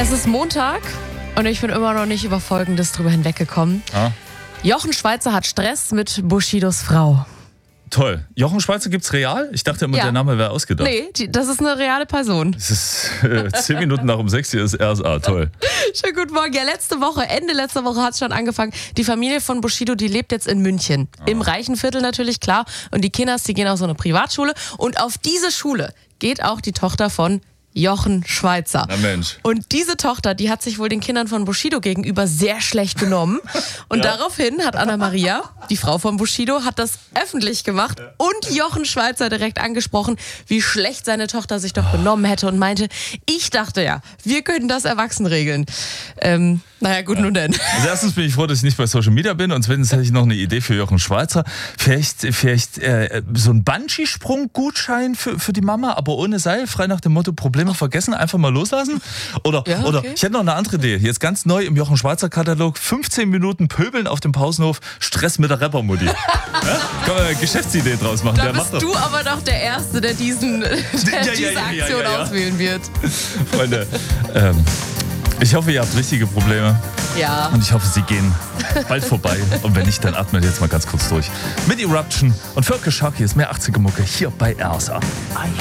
Es ist Montag und ich bin immer noch nicht über Folgendes drüber hinweggekommen. Ah. Jochen Schweizer hat Stress mit Bushidos Frau. Toll. Jochen Schweizer gibt's real? Ich dachte immer, Ja. der Name wäre ausgedacht. Nee, das ist eine reale Person. Es ist 10 Minuten nach um 6 hier ist RSA. Toll. Schönen guten Morgen. Ja, Ende letzter Woche hat es schon angefangen. Die Familie von Bushido, die lebt jetzt in München. Im reichen Viertel natürlich, klar. Und die Kinders, die gehen auf so eine Privatschule. Und auf diese Schule geht auch die Tochter von Jochen Schweizer. Na Mensch. Und diese Tochter, die hat sich wohl den Kindern von Bushido gegenüber sehr schlecht benommen. Und daraufhin hat Anna-Maria, die Frau von Bushido, hat das öffentlich gemacht und Jochen Schweizer direkt angesprochen, wie schlecht seine Tochter sich doch benommen hätte und meinte, ich dachte ja, wir können das erwachsen regeln. Naja, gut, nun denn. Also erstens bin ich froh, dass ich nicht bei Social Media bin und zweitens hätte ich noch eine Idee für Jochen Schweizer. Vielleicht so ein Bungee-Sprung-Gutschein für die Mama, aber ohne Seil, frei nach dem Motto Probleme vergessen, einfach mal loslassen. Oder ich hätte noch eine andere Idee. Jetzt ganz neu im Jochen Schweizer Katalog, 15 Minuten Pöbeln auf dem Pausenhof, Stress mit der Rapper-Mutti. Ja? Kann man eine Geschäftsidee draus machen. Da bist du aber doch der Erste, der diese Aktion auswählen wird. Freunde, ich hoffe, ihr habt richtige Probleme. Ja. Und ich hoffe, sie gehen bald vorbei. Und wenn nicht, dann atmet jetzt mal ganz kurz durch. Mit Eruption und Völker Sharky ist mehr 80er Mucke hier bei RSA.